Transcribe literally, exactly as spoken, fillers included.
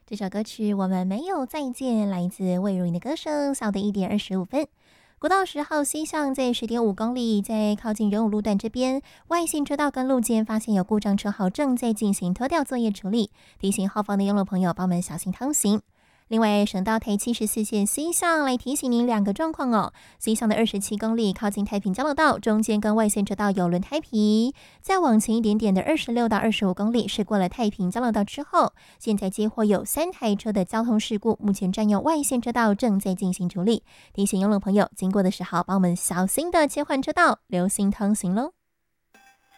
这首歌曲我们没有再见，来自魏如萱的歌声，小的一点二十五分。国道十号西向在十点五公里，在靠近仁武路段这边，外线车道跟路肩发现有故障车号，正在进行拖吊作业处理，提醒后方的用路朋友帮忙小心通行。另外，省道台七十四线西向来提醒您两个状况哦。西向的二十七公里靠近太平交流道，中间跟外线车道有轮胎皮。再往前一点点的二十六到二十五公里是过了太平交流道之后，现在接获有三台车的交通事故，目前占用外线车道正在进行处理，提醒用路朋友经过的时候，帮我们小心的切换车道，留心通行喽。